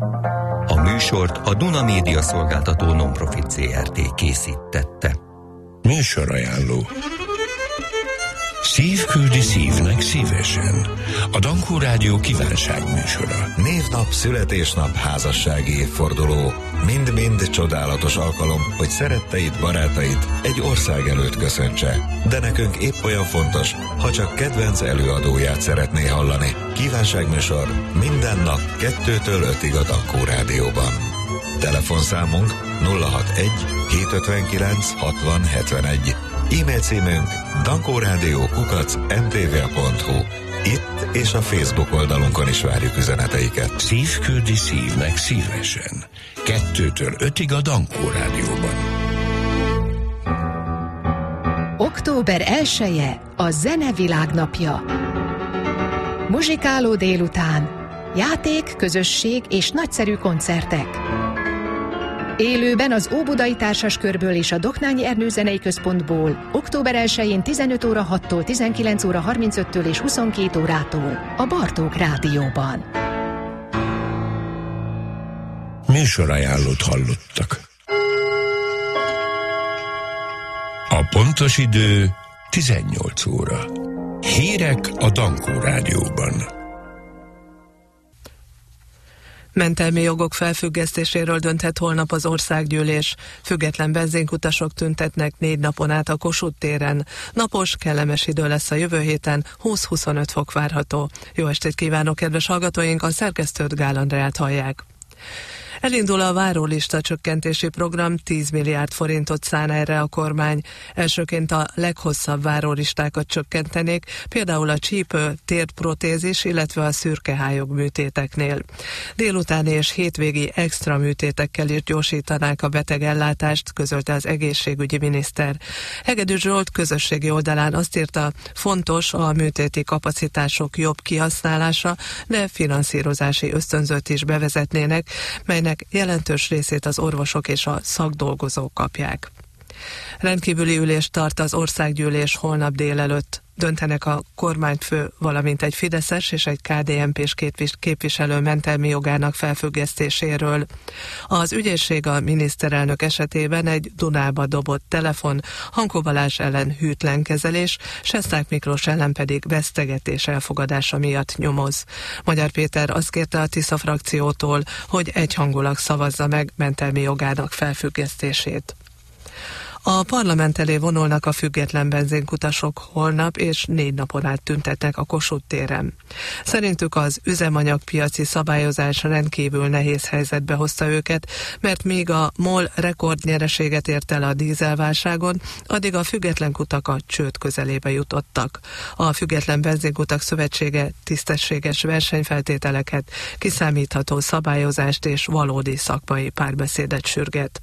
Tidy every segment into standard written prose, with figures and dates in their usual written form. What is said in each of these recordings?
A műsort a Duna Média Szolgáltató Non-Profit ZRT készítette. Műsorajánló. Szív küldi szívnek szívesen. A Dankó Rádió kívánságműsora. Névnap, születésnap, házassági évforduló. Mind-mind csodálatos alkalom, hogy szeretteid, barátait egy ország előtt köszöntse. De nekünk épp olyan fontos, ha csak kedvenc előadóját szeretné hallani. Kívánságműsor minden nap 2-től 5-ig a Dankó Rádióban. Telefonszámunk 061 759 60 71. E-mail címünk dankórádió@mtva.hu. Itt és a Facebook oldalunkon is várjuk üzeneteiket. Szív küldi szívnek szívesen. 2-től 5-ig a Dankó Rádióban. Október 1-e a Zene Világnapja. Muzsikáló délután, játék, közösség és nagyszerű koncertek. Élőben az Óbudai Társaskörből és a Doknányi Ernő Zenei Központból október 1-én 15 óra 6-tól 19 óra 35-től és 22 órától a Bartók Rádióban. Műsorajánlót hallottak. A pontos idő 18 óra. Hírek a Dankó Rádióban. Mentelmi jogok felfüggesztéséről dönthet holnap az országgyűlés. Független benzinkutasok tüntetnek 4 napon át a Kossuth téren. Napos, kellemes idő lesz a jövő héten, 20-25 fok várható. Jó estét kívánok, kedves hallgatóink, a szerkesztőt Gál Andreát hallják. Elindul a várólista csökkentési program, 10 milliárd forintot szán erre a kormány. Elsőként a leghosszabb várólistákat csökkentenék, például a csípő, térprotézis, illetve a szürkehályog műtéteknél. Délutáni és hétvégi extra műtétekkel is gyorsítanák a betegellátást, közölte az egészségügyi miniszter. Hegedű Zsolt közösségi oldalán azt írta, fontos a műtéti kapacitások jobb kihasználása, de finanszírozási ösztönzőt is bevezetnének, melynek jelentős részét az orvosok és a szakdolgozók kapják. Rendkívüli ülést tart az országgyűlés holnap délelőtt. Döntenek a kormányfő, valamint egy fideszes és egy KDNP-s képviselő mentelmi jogának felfüggesztéséről. Az ügyészség a miniszterelnök esetében egy Dunába dobott telefon, Hankó Balázs ellen hűtlen kezelés, Sesták Miklós ellen pedig vesztegetés elfogadása miatt nyomoz. Magyar Péter azt kérte a Tisza frakciótól, hogy egyhangulag szavazza meg mentelmi jogának felfüggesztését. A parlament elé vonulnak a független benzinkutasok holnap, és 4 napon át tüntetnek a Kossuth téren. Szerintük az üzemanyagpiaci szabályozás rendkívül nehéz helyzetbe hozta őket, mert míg a MOL rekordnyereséget ért el a dízelválságon, addig a független kutak a csőd közelébe jutottak. A Független Benzinkutak Szövetsége tisztességes versenyfeltételeket, kiszámítható szabályozást és valódi szakmai párbeszédet sürget.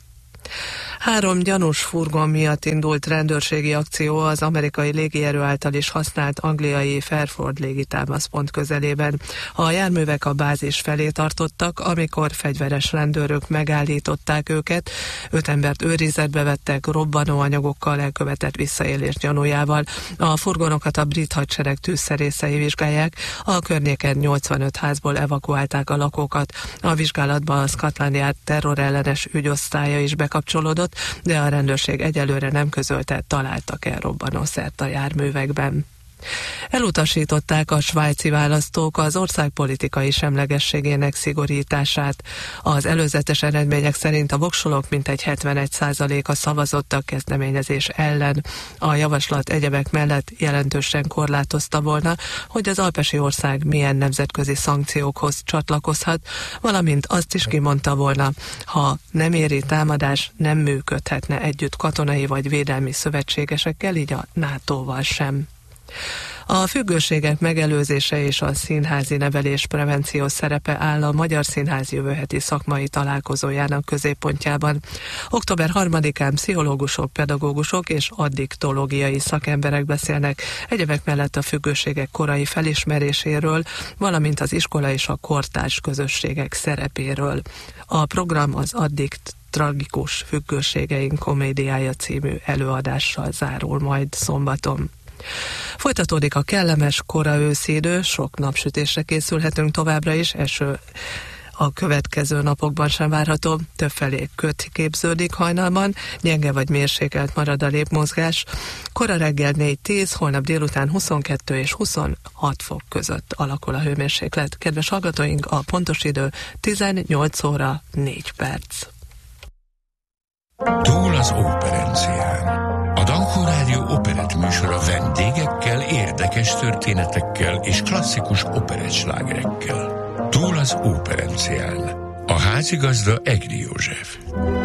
3 gyanús furgon miatt indult rendőrségi akció az amerikai légierő által is használt angliai Fairford légitámaszpont közelében. A járművek a bázis felé tartottak, amikor fegyveres rendőrök megállították őket, 5 embert őrizetbe vettek robbanóanyagokkal elkövetett visszaélés gyanújával. A furgonokat a brit hadsereg tűzszerészei vizsgálják, a környéken 85 házból evakuálták a lakókat. A vizsgálatban a Scotland Yard terrorellenes ügyosztálya is bekapcsolódott, de a rendőrség egyelőre nem közölte, találtak-e robbanószert a járművekben. Elutasították a svájci választók az ország politikai semlegességének szigorítását. Az előzetes eredmények szerint a voksolók mintegy 71%-a szavazott a kezdeményezés ellen. A javaslat egyebek mellett jelentősen korlátozta volna, hogy az alpesi ország milyen nemzetközi szankciókhoz csatlakozhat, valamint azt is kimondta volna, ha nem éri támadás, nem működhetne együtt katonai vagy védelmi szövetségesekkel, így a NATO-val sem. A függőségek megelőzése és a színházi nevelés prevenció szerepe áll a Magyar Színház jövő heti szakmai találkozójának középpontjában. Október 3-án pszichológusok, pedagógusok és addiktológiai szakemberek beszélnek egyebek mellett a függőségek korai felismeréséről, valamint az iskola és a kortárs közösségek szerepéről. A program az tragikus függőségeink komédiája című előadással zárul majd szombaton. Folytatódik a kellemes kora őszi idő, sok napsütésre készülhetünk továbbra is, eső a következő napokban sem várható. Többfelé köd képződik hajnalban, gyenge vagy mérsékelt marad a lépmozgás. Kora reggel 4-10, holnap délután 22 és 26 fok között alakul a hőmérséklet. Kedves hallgatóink, a pontos idő 18 óra 4 perc. Túl az óperencián. A Dankó Rádió operett műsora vendégekkel, érdekes történetekkel és klasszikus operettslágerekkel. Túl az óperencián. A házigazda Egri József.